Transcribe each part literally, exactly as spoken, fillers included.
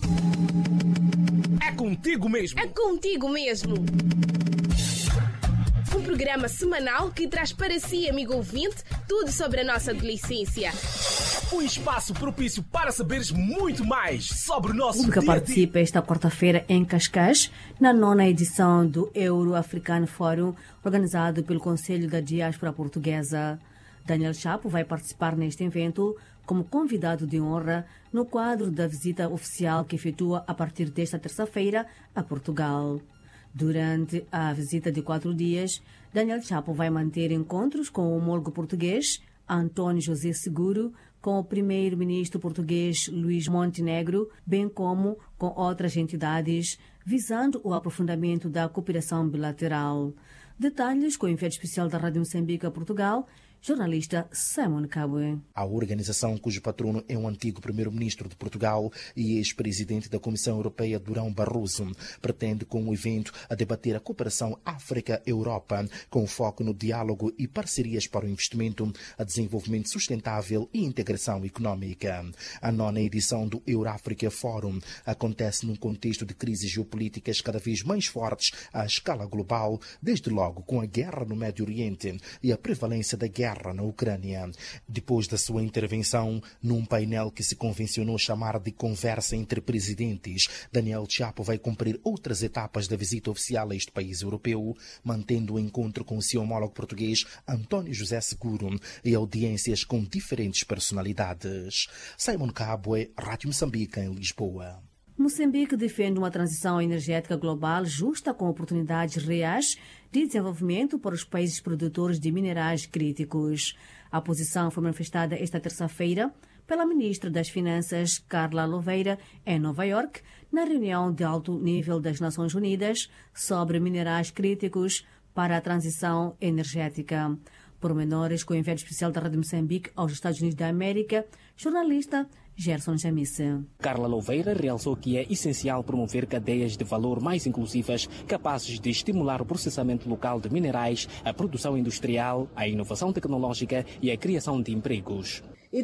É contigo mesmo. É contigo mesmo. Um programa semanal que traz para si, amigo ouvinte, tudo sobre a nossa adolescência. Um espaço propício para saberes muito mais sobre o nosso dia a dia. O público participa esta quarta-feira em Cascais, na nona edição do Euro-African Forum, organizado pelo Conselho da Diáspora Portuguesa. Daniel Chapo vai participar neste evento como convidado de honra no quadro da visita oficial que efetua a partir desta terça-feira a Portugal. Durante a visita de quatro dias, Daniel Chapo vai manter encontros com o homólogo português António José Seguro, com o primeiro-ministro português Luís Montenegro, bem como com outras entidades, visando o aprofundamento da cooperação bilateral. Detalhes com o enviado especial da Rádio Moçambique a Portugal, jornalista Simon Kabwe. A organização, cujo patrono é um antigo primeiro-ministro de Portugal e ex-presidente da Comissão Europeia, Durão Barroso, pretende com o evento a debater a cooperação África-Europa, com foco no diálogo e parcerias para o investimento, a desenvolvimento sustentável e integração econômica. A nona edição do Euro-Africa Forum acontece num contexto de crises geopolíticas cada vez mais fortes à escala global, desde logo com a guerra no Médio Oriente e a prevalência da guerra na Ucrânia. Depois da sua intervenção num painel que se convencionou chamar de conversa entre presidentes, Daniel Chapo vai cumprir outras etapas da visita oficial a este país europeu, mantendo o encontro com o seu homólogo português António José Seguro e audiências com diferentes personalidades. Simon Kabwe, Rádio Moçambique, em Lisboa. Moçambique defende uma transição energética global justa com oportunidades reais de desenvolvimento para os países produtores de minerais críticos. A posição foi manifestada esta terça-feira pela ministra das Finanças, Carla Louveira, em Nova York, na reunião de alto nível das Nações Unidas sobre minerais críticos para a transição energética. Pormenores com o enviado especial da Rádio Moçambique aos Estados Unidos da América, jornalista Gerson Jamice. Carla Louveira realçou que é essencial promover cadeias de valor mais inclusivas, capazes de estimular o processamento local de minerais, a produção industrial, a inovação tecnológica e a criação de empregos.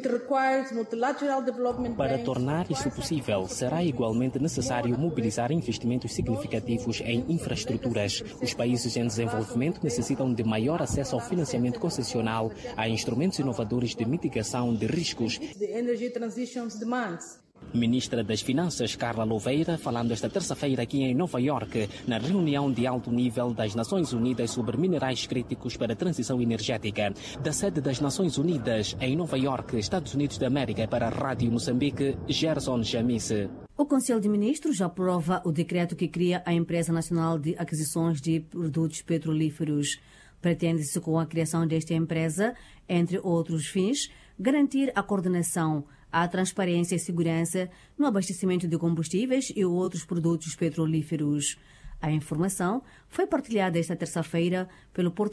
Para tornar isso possível, será igualmente necessário mobilizar investimentos significativos em infraestruturas. Os países em desenvolvimento necessitam de maior acesso ao financiamento concessional, a instrumentos inovadores de mitigação de riscos. Ministra das Finanças, Carla Louveira, falando esta terça-feira aqui em Nova York, na reunião de alto nível das Nações Unidas sobre minerais críticos para a transição energética. Da sede das Nações Unidas, em Nova York, Estados Unidos da América, para a Rádio Moçambique, Gerson Jamice. O Conselho de Ministros aprova o decreto que cria a Empresa Nacional de Aquisições de Produtos Petrolíferos. Pretende-se, com a criação desta empresa, entre outros fins, garantir a coordenação, a transparência e segurança no abastecimento de combustíveis e outros produtos petrolíferos. A informação foi partilhada esta terça-feira pelo porta